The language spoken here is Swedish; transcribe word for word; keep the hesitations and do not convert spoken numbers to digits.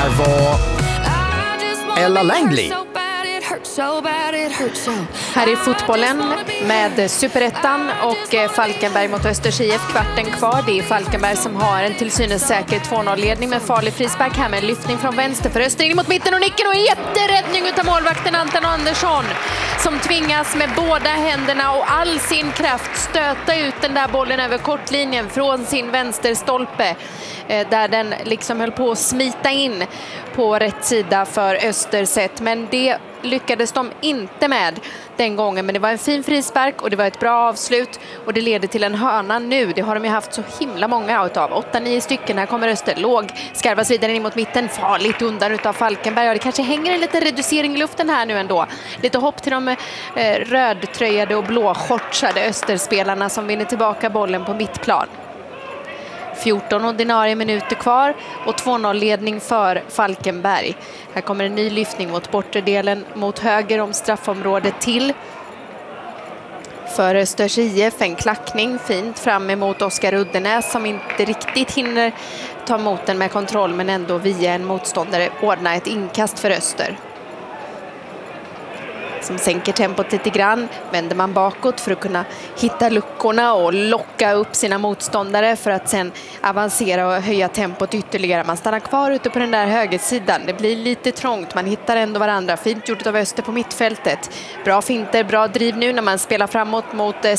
här var Ella Langley. Här är fotbollen med Superettan och Falkenberg mot Östers I F, kvarten kvar. Det är Falkenberg som har en till synes säker två noll-ledning med farlig frispark här med en lyftning från vänster för Öster in mot mitten och nicken och en jätteräddning utav målvakten Anton Andersson som tvingas med båda händerna och all sin kraft stöta ut den där bollen över kortlinjen från sin vänsterstolpe där den liksom höll på att smita in på rätt sida för Österset, men det lyckades de inte med den gången. Men det var en fin frispark och det var ett bra avslut och det leder till en hörna nu. Det har de ju haft så himla många utav. åtta nio stycken. Här kommer Öster. Låg skarvas vidare in mot mitten. Farligt undan utav Falkenberg. Och det kanske hänger en liten reducering i luften här nu ändå. Lite hopp till de eh, rödtröjade och blåshortsade Österspelarna som vinner tillbaka bollen på mittplan. fjorton ordinarie minuter kvar och två noll-ledning för Falkenberg. Här kommer en ny lyftning mot bortre delen mot höger om straffområdet till. För Östers I F en klackning fint fram emot Oskar Uddenäs som inte riktigt hinner ta emot den med kontroll men ändå via en motståndare ordna ett inkast för Öster. Som sänker tempot lite grann, vänder man bakåt för att kunna hitta luckorna och locka upp sina motståndare för att sen avancera och höja tempot ytterligare. Man stannar kvar ute på den där högersidan. Det blir lite trångt, man hittar ändå varandra. Fint gjort av Öster på mittfältet. Bra finter, bra driv nu när man spelar framåt mot